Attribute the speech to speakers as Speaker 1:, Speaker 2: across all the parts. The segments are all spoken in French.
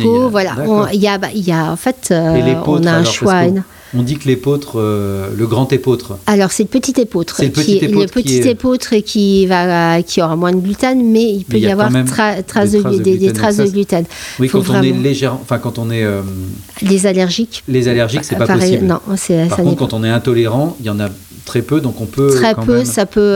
Speaker 1: coco, voilà. Il y a en fait, on a un choix.
Speaker 2: On dit que l'épeautre, le grand épeautre.
Speaker 1: Alors c'est le petit épeautre. C'est le petit épeautre qui aura moins de gluten, mais il peut y avoir des traces de gluten.
Speaker 2: Oui, quand on est légère, enfin quand on est
Speaker 1: les allergiques.
Speaker 2: Les allergiques, c'est pas possible.
Speaker 1: Non,
Speaker 2: par contre, quand on est intolérant, il y en a très peu, donc on peut
Speaker 1: très peu. Même, ça peut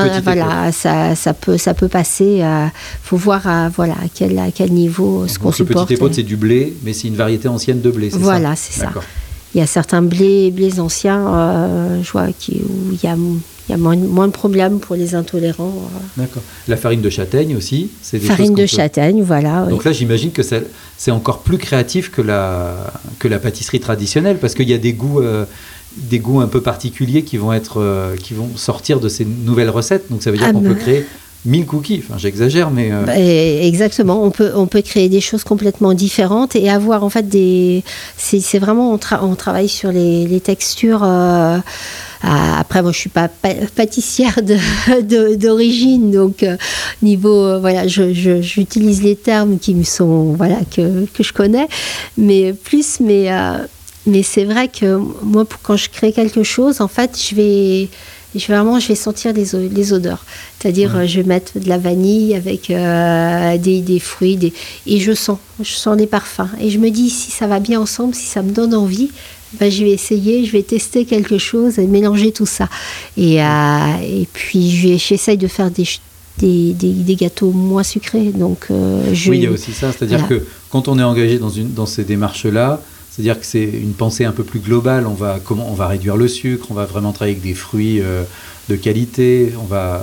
Speaker 1: ça peut passer. Faut voir à quel niveau ce qu'on supporte.
Speaker 2: Le petit épeautre, c'est du blé, mais c'est une variété ancienne de blé.
Speaker 1: Voilà, c'est ça. Il y a certains blés anciens, je vois, où il y a moins de problèmes pour les intolérants.
Speaker 2: D'accord. La farine de châtaigne aussi, c'est des
Speaker 1: farine de châtaigne, voilà.
Speaker 2: Donc là, j'imagine que c'est encore plus créatif que la pâtisserie traditionnelle, parce qu'il y a des goûts un peu particuliers qui vont sortir de ces nouvelles recettes. Donc ça veut dire qu'on peut créer 1000 cookies, enfin j'exagère, mais...
Speaker 1: Exactement, on peut créer des choses complètement différentes et avoir en fait c'est vraiment, on travaille sur les textures. Après, moi je suis pas pâtissière d'origine, donc niveau, j'utilise les termes qui me sont, que je connais, mais c'est vrai que moi quand je crée quelque chose, en fait je vais sentir les odeurs. C'est-à-dire, je vais mettre de la vanille avec des fruits, et je sens les parfums. Et je me dis, si ça va bien ensemble, si ça me donne envie, je vais essayer, je vais tester quelque chose et mélanger tout ça. Et puis, j'essaye de faire des gâteaux moins sucrés. Donc,
Speaker 2: oui, il y a aussi ça. C'est-à-dire que quand on est engagé dans ces démarches-là, c'est-à-dire que c'est une pensée un peu plus globale. On va réduire le sucre, on va vraiment travailler avec des fruits de qualité.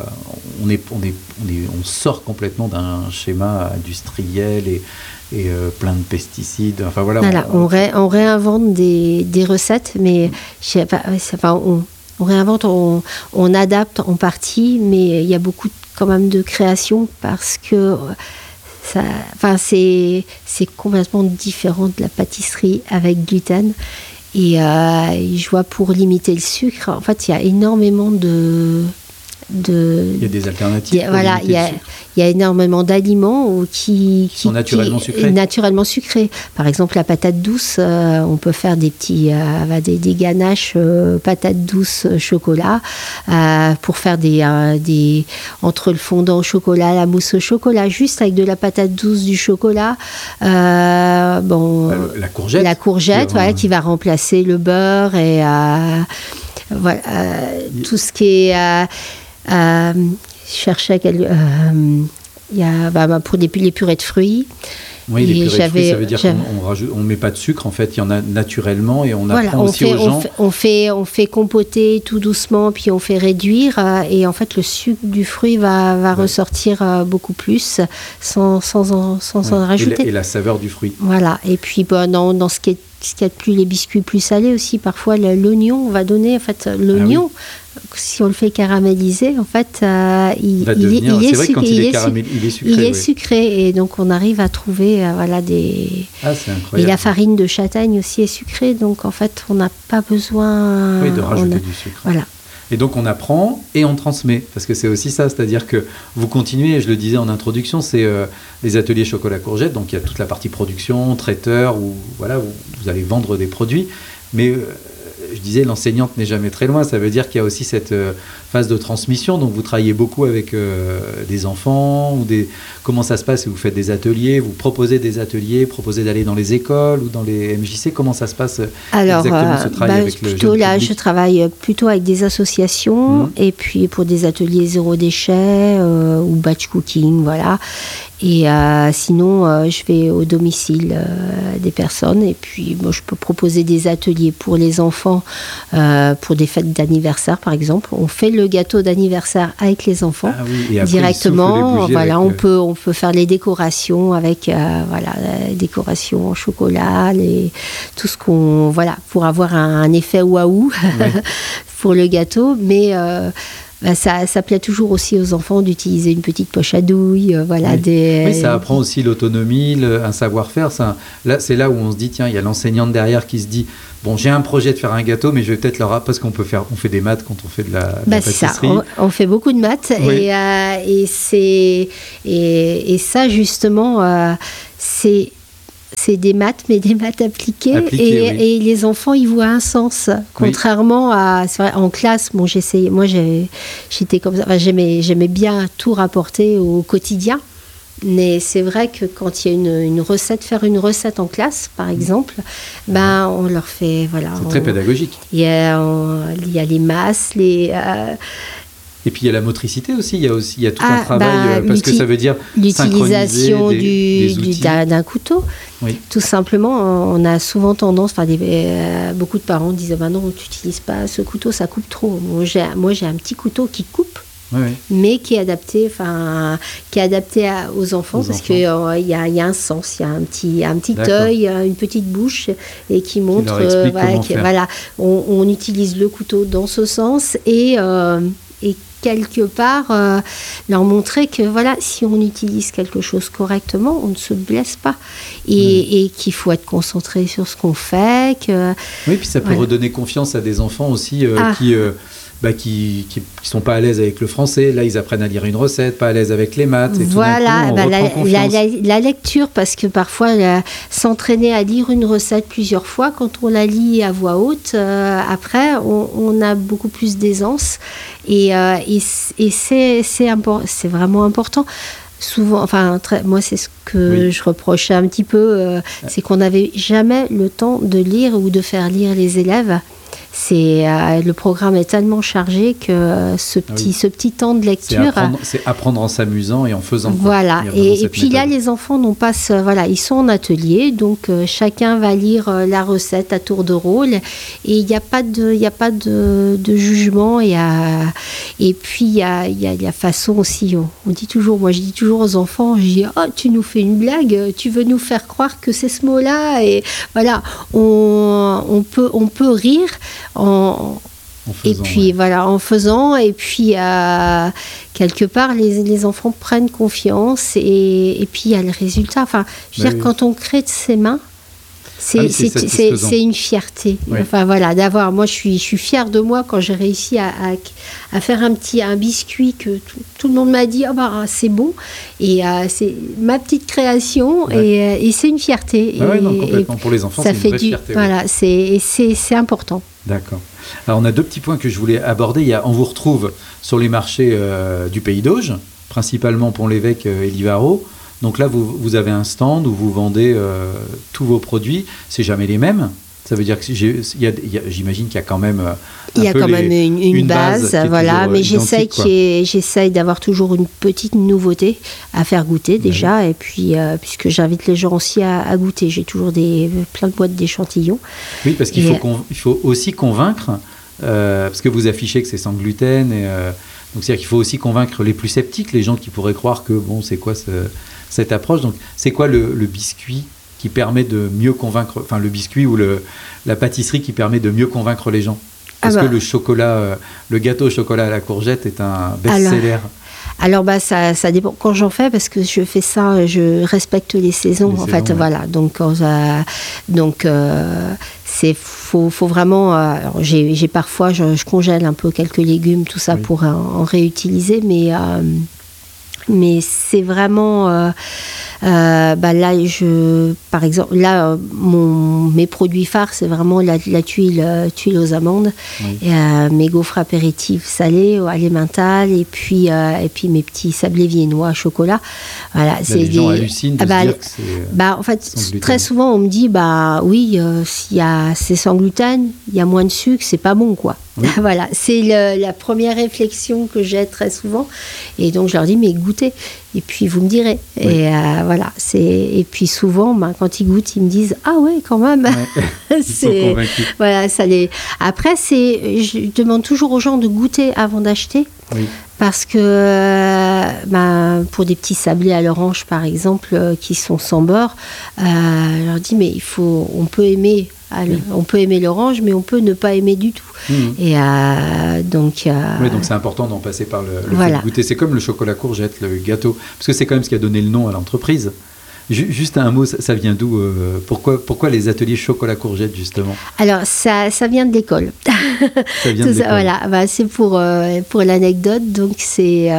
Speaker 2: On sort complètement d'un schéma industriel et plein de pesticides. Enfin voilà.
Speaker 1: On réinvente des recettes, mais on réinvente, on adapte en partie, mais il y a beaucoup quand même de création parce que. C'est complètement différent de la pâtisserie avec gluten. Et je vois, pour limiter le sucre, en fait, il y a énormément
Speaker 2: il y a des alternatives.
Speaker 1: Il y a énormément d'aliments qui
Speaker 2: sont
Speaker 1: naturellement sucrés. Par exemple, la patate douce, on peut faire des ganaches patates douces chocolat pour faire entre le fondant au chocolat, la mousse au chocolat, juste avec de la patate douce, du chocolat. La courgette, qui va remplacer le beurre et tout ce qui est je cherchais il y a pour les purées de fruits.
Speaker 2: Oui, les purées de fruits, ça veut dire qu'on ne met pas de sucre, en fait, il y en a naturellement, et on apprend aussi aux gens...
Speaker 1: On fait compoter tout doucement, puis on fait réduire, et en fait, le sucre du fruit va ressortir beaucoup plus, sans en rajouter.
Speaker 2: Et la saveur du fruit.
Speaker 1: Voilà, et puis dans ce qui est plus les biscuits plus salés aussi, parfois l'oignon va donner, en fait, l'oignon... Si on le fait caraméliser, en fait, il est sucré, et donc on arrive à trouver des.
Speaker 2: C'est incroyable.
Speaker 1: Et la farine de châtaigne aussi est sucrée, donc en fait, on n'a pas besoin.
Speaker 2: De rajouter du sucre.
Speaker 1: Voilà.
Speaker 2: Et donc on apprend et on transmet, parce que c'est aussi ça, c'est-à-dire que vous continuez, et je le disais en introduction, c'est les ateliers chocolat courgette, donc il y a toute la partie production, traiteur, où vous allez vendre des produits, mais je disais, l'enseignante n'est jamais très loin, ça veut dire qu'il y a aussi cette phase de transmission, donc vous travaillez beaucoup avec des enfants, comment ça se passe si vous faites des ateliers, vous proposez des ateliers, proposez d'aller dans les écoles ou dans les MJC, comment ça se passe exactement ce travail avec le jeune public ?
Speaker 1: Je travaille plutôt avec des associations, et puis pour des ateliers zéro déchet ou batch cooking, voilà. Et sinon, je vais au domicile des personnes, et puis je peux proposer des ateliers pour les enfants, pour des fêtes d'anniversaire par exemple. On fait le gâteau d'anniversaire avec les enfants directement. On peut faire les décorations avec décorations en chocolat, tout ce qu'on pour avoir un effet waouh pour le gâteau, mais ça plaît toujours aussi aux enfants d'utiliser une petite poche à douille,
Speaker 2: Oui, ça apprend aussi l'autonomie, un savoir-faire. C'est là où on se dit, tiens, il y a l'enseignante derrière qui se dit, bon, j'ai un projet de faire un gâteau, mais je vais peut-être parce qu'on fait des maths quand on fait de la pâtisserie.
Speaker 1: On fait beaucoup de maths, et ça justement, c'est c'est des maths, mais des maths appliquées. Et les enfants, ils voient un sens. Contrairement à... C'est vrai, en classe, bon, j'étais comme ça. Enfin, j'aimais bien tout rapporter au quotidien. Mais c'est vrai que quand il y a une recette, faire une recette en classe, par exemple, on leur fait... Voilà,
Speaker 2: c'est très pédagogique.
Speaker 1: Il y a les masses,
Speaker 2: Et puis il y a la motricité aussi, il y a tout un travail, parce que ça veut dire
Speaker 1: l'utilisation d'un couteau. Oui. Tout simplement, on a souvent tendance, beaucoup de parents disent non, tu n'utilises pas ce couteau, ça coupe trop. Moi j'ai un petit couteau qui coupe, mais qui est adapté, aux enfants, parce qu'il y a un sens, il y a un petit œil, une petite bouche, et qui montre, on utilise le couteau dans ce sens, et quelque part leur montrer que si on utilise quelque chose correctement, on ne se blesse pas et qu'il faut être concentré sur ce qu'on fait.
Speaker 2: Oui, puis ça peut redonner confiance à des enfants aussi qui sont pas à l'aise avec le français. Là, ils apprennent à lire une recette, pas à l'aise avec les maths. Et tout d'un coup, on reprend confiance.
Speaker 1: La lecture, parce que parfois, s'entraîner à lire une recette plusieurs fois, quand on la lit à voix haute, après, on a beaucoup plus d'aisance. Et c'est vraiment important. Souvent, moi, c'est ce que je reprochais un petit peu, c'est qu'on n'avait jamais le temps de lire ou de faire lire les élèves. Le programme est tellement chargé que ce petit temps de lecture...
Speaker 2: C'est apprendre en s'amusant et en faisant.
Speaker 1: Voilà. Et puis là, les enfants n'ont pas... ils sont en atelier, donc chacun va lire la recette à tour de rôle. Et il n'y a pas de jugement. Et puis, il y a la façon aussi... On dit toujours... Moi, je dis toujours aux enfants, je dis, tu nous fais une blague, tu veux nous faire croire que c'est ce mot-là. Et voilà, on peut rire en faisant, et puis quelque part les enfants prennent confiance, et puis il y a le résultat. Quand on crée de ses mains, c'est une fierté. D'avoir. Moi, je suis fière de moi quand j'ai réussi à faire un biscuit que tout le monde m'a dit c'est bon, et c'est ma petite création, et c'est une fierté.
Speaker 2: Complètement. Pour les enfants,
Speaker 1: ça
Speaker 2: c'est une vraie fierté.
Speaker 1: C'est important.
Speaker 2: D'accord. Alors, on a deux petits points que je voulais aborder. On vous retrouve sur les marchés du Pays d'Auge, principalement Pont-l'Évêque et Livaro. Donc là, vous avez un stand où vous vendez tous vos produits. C'est jamais les mêmes. Ça veut dire que j'imagine qu'il y a quand même
Speaker 1: une base, mais j'essaye d'avoir toujours une petite nouveauté à faire goûter déjà, et puis puisque j'invite les gens aussi à goûter, j'ai toujours plein de boîtes d'échantillons.
Speaker 2: Oui, parce qu'il faut aussi convaincre, parce que vous affichez que c'est sans gluten, donc c'est-à-dire qu'il faut aussi convaincre les plus sceptiques, les gens qui pourraient croire que c'est quoi cette approche. Donc c'est quoi le biscuit qui permet de mieux convaincre, le biscuit ou la pâtisserie qui permet de mieux convaincre les gens? Est-ce que le chocolat, le gâteau au chocolat à la courgette est un best-seller?
Speaker 1: Alors ça dépend quand j'en fais, parce que je fais ça, je respecte les saisons, donc faut vraiment. Alors j'ai parfois je congèle un peu quelques légumes, tout ça pour en réutiliser, mais c'est vraiment par exemple mes produits phares, c'est vraiment la tuile aux amandes, mes gaufres apéritives salées à l'emmental, et puis mes petits sablés viennois à chocolat. Voilà,
Speaker 2: les gens hallucinent de se dire que c'est
Speaker 1: en fait très souvent on me dit c'est sans gluten, il y a moins de sucre, c'est pas bon quoi. Oui. Voilà, c'est la première réflexion que j'ai très souvent, et donc je leur dis mais goûtez et puis vous me direz. Et puis souvent quand ils goûtent, ils me disent quand même.
Speaker 2: Ils sont convaincus.
Speaker 1: Après je demande toujours aux gens de goûter avant d'acheter. Oui. Parce que pour des petits sablés à l'orange par exemple, qui sont sans beurre, je leur dis mais on peut aimer l'orange, mais on peut ne pas aimer du tout. Et donc
Speaker 2: c'est important d'en passer par le fait de goûter. C'est comme le chocolat courgette, le gâteau, parce que c'est quand même ce qui a donné le nom à l'entreprise. Juste un mot, ça vient d'où pourquoi les ateliers chocolat courgette, justement?
Speaker 1: Alors, ça vient de l'école.
Speaker 2: Ça vient de l'école.
Speaker 1: Voilà, c'est pour l'anecdote. Donc, c'est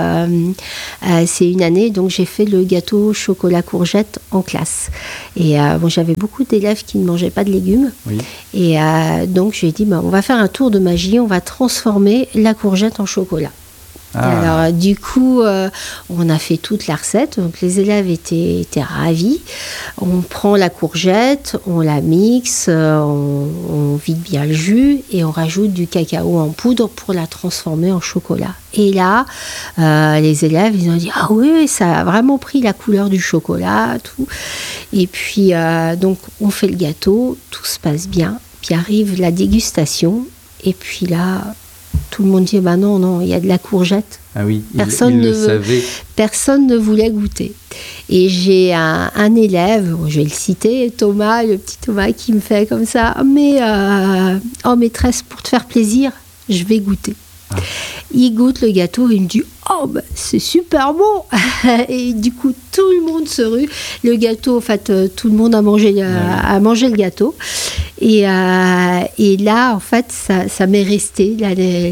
Speaker 1: une année, donc j'ai fait le gâteau chocolat courgette en classe. Et j'avais beaucoup d'élèves qui ne mangeaient pas de légumes.
Speaker 2: Oui.
Speaker 1: Et donc, j'ai dit, on va faire un tour de magie, on va transformer la courgette en chocolat.
Speaker 2: Ah.
Speaker 1: Alors, du coup, on a fait toute la recette. Donc, les élèves étaient ravis. On prend la courgette, on la mixe, on vide bien le jus et on rajoute du cacao en poudre pour la transformer en chocolat. Et là, les élèves, ils ont dit « Ah oui, ça a vraiment pris la couleur du chocolat. » tout. Et puis, donc, on fait le gâteau, tout se passe bien. Puis arrive la dégustation. Et puis là... Tout le monde dit, non, il y a de la courgette.
Speaker 2: Ah oui,
Speaker 1: Personne ne voulait goûter. Et j'ai un élève, je vais le citer, Thomas, le petit Thomas, qui me fait comme ça, mais maîtresse, pour te faire plaisir, je vais goûter. Ah. Il goûte le gâteau et il me dit c'est super bon. Et du coup tout le monde se rue. Le gâteau, en fait, tout le monde a mangé le gâteau. Et là, en fait, ça m'est resté. Là,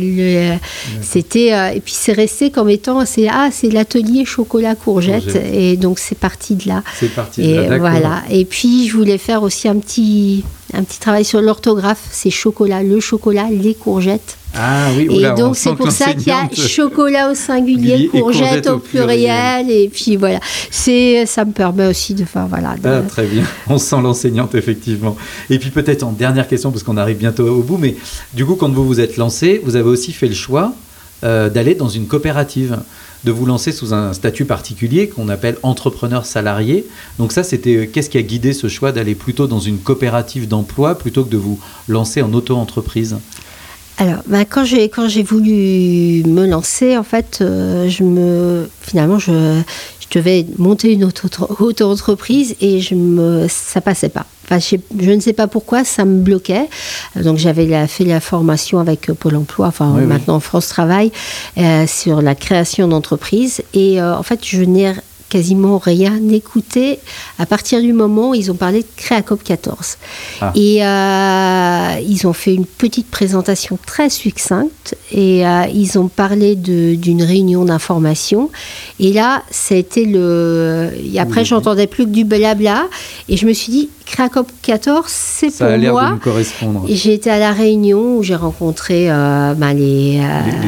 Speaker 1: c'était et puis c'est resté comme étant c'est l'atelier chocolat courgette. Et donc c'est parti de là. Voilà. Et puis je voulais faire aussi un petit travail sur l'orthographe. C'est le chocolat, les courgettes.
Speaker 2: Ah oui,
Speaker 1: et donc c'est pour ça qu'il y a chocolat au singulier, courgette au pluriel, et puis voilà. Ça me permet aussi de faire
Speaker 2: très bien. On sent l'enseignante effectivement. Et puis peut-être en dernière question parce qu'on arrive bientôt au bout, mais du coup quand vous vous êtes lancé, vous avez aussi fait le choix d'aller dans une coopérative, de vous lancer sous un statut particulier qu'on appelle entrepreneur salarié. Donc ça, c'était qu'est-ce qui a guidé ce choix d'aller plutôt dans une coopérative d'emploi plutôt que de vous lancer en auto-entreprise?
Speaker 1: Alors, quand j'ai voulu me lancer, en fait, finalement, je devais monter une auto-entreprise et ça passait pas. Enfin, je ne sais pas pourquoi, ça me bloquait. Donc, j'avais fait la formation avec Pôle emploi, maintenant France Travail, sur la création d'entreprise. Et en fait, je n'ai quasiment rien écouté à partir du moment où ils ont parlé de Créacop 14. Ah. Et ils ont fait une petite présentation très succincte et ils ont parlé d'une réunion d'information. Et là, ça a été après, j'entendais plus que du blabla et je me suis dit, Créacop 14, c'est pour moi. Ça a l'air de me correspondre. Et j'ai été à la réunion où j'ai rencontré les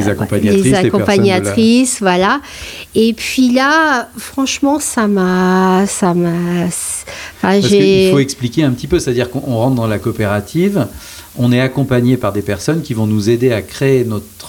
Speaker 1: accompagnatrices, voilà. Et puis là, franchement, ça m'a.
Speaker 2: Parce qu'il faut expliquer un petit peu, c'est-à-dire qu'on rentre dans la coopérative, on est accompagné par des personnes qui vont nous aider à créer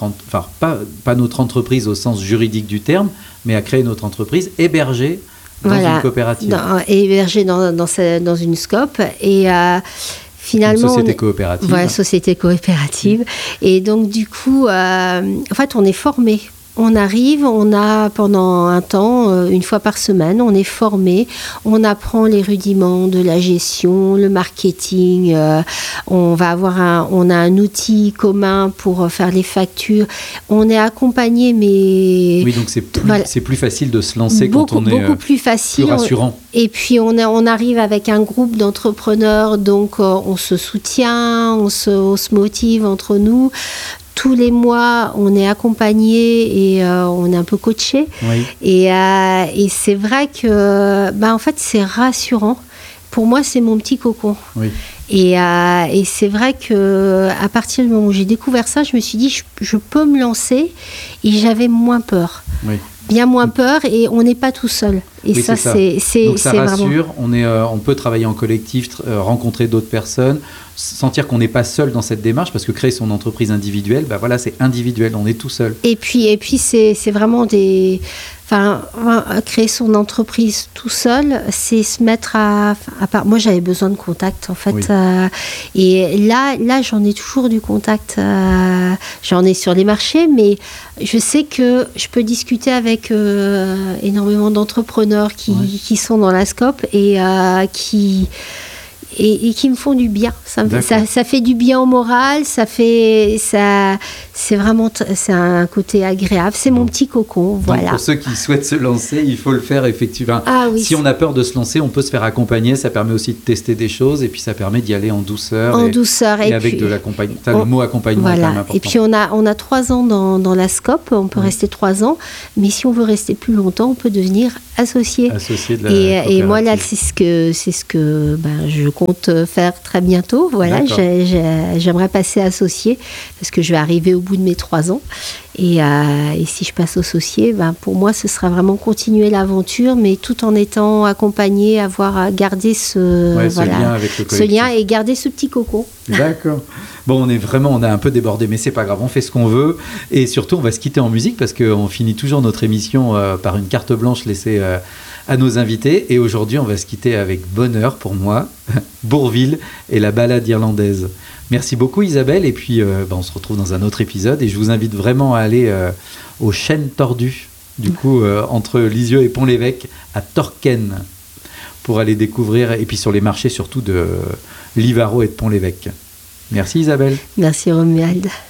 Speaker 2: pas notre entreprise au sens juridique du terme, mais à créer notre entreprise hébergée dans une coopérative.
Speaker 1: Hébergée dans une SCOP. Et finalement,
Speaker 2: une société coopérative.
Speaker 1: Voilà, société coopérative. Et donc, du coup, en fait, on est formé. On arrive, on a pendant un temps, une fois par semaine, on est formé, on apprend les rudiments de la gestion, le marketing, on a un outil commun pour faire les factures, on est accompagné, mais...
Speaker 2: Oui, donc c'est plus facile de se lancer quand on est
Speaker 1: beaucoup plus facile,
Speaker 2: plus rassurant.
Speaker 1: Et puis on arrive avec un groupe d'entrepreneurs, donc on se soutient, on se motive entre nous. Tous les mois, on est accompagné et on est un peu coaché. Oui. Et c'est vrai que, en fait, c'est rassurant. Pour moi, c'est mon petit cocon. Oui. Et c'est vrai qu'à partir du moment où j'ai découvert ça, je me suis dit, je peux me lancer et j'avais moins peur. Oui. Bien moins peur et on n'est pas tout seul. Et oui, ça. Donc ça
Speaker 2: rassure, vraiment... on peut travailler en collectif, rencontrer d'autres personnes, sentir qu'on n'est pas seul dans cette démarche, parce que créer son entreprise individuelle, c'est individuel, on est tout seul.
Speaker 1: Et puis c'est vraiment créer son entreprise tout seul, c'est se mettre à part. Moi, j'avais besoin de contact, en fait. Oui. Et là, j'en ai toujours du contact. J'en ai sur les marchés, mais je sais que je peux discuter avec énormément d'entrepreneurs qui sont dans la SCOP et qui et qui me font du bien. Ça fait du bien au moral, c'est vraiment c'est un côté agréable. C'est mon petit cocon.
Speaker 2: Donc
Speaker 1: voilà.
Speaker 2: Pour ceux qui souhaitent se lancer, il faut le faire effectivement.
Speaker 1: Oui,
Speaker 2: si on a peur de se lancer, on peut se faire accompagner. Ça permet aussi de tester des choses et puis ça permet d'y aller en douceur. Et avec de l'accompagnement. Le mot accompagnement est quand même important.
Speaker 1: Et puis on a 3 ans dans la SCOP. On peut rester 3 ans. Mais si on veut rester plus longtemps, on peut devenir associé.
Speaker 2: De la
Speaker 1: et moi là, c'est ce que je compte faire très bientôt. Voilà, j'aimerais passer associé parce que je vais arriver au bout de mes 3 ans. Et si je passe associé, pour moi, ce sera vraiment continuer l'aventure, mais tout en étant accompagné, garder ce
Speaker 2: lien avec le collectif.
Speaker 1: Ce lien et garder ce petit cocon.
Speaker 2: D'accord. Bon, on a un peu débordé, mais c'est pas grave, on fait ce qu'on veut. Et surtout, on va se quitter en musique parce qu'on finit toujours notre émission par une carte blanche laissée à nos invités. Et aujourd'hui, on va se quitter avec bonheur pour moi, Bourvil et la balade irlandaise. Merci beaucoup Isabelle, et puis on se retrouve dans un autre épisode, et je vous invite vraiment à aller aux Chênes Tordus, du coup entre Lisieux et Pont-l'Évêque, à Torquay, pour aller découvrir, et puis sur les marchés surtout de Livaro et de Pont-l'Évêque. Merci Isabelle.
Speaker 1: Merci Romuald.